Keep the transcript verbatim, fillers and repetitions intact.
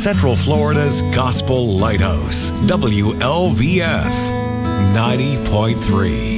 Central Florida's Gospel Lighthouse, W L V F ninety point three.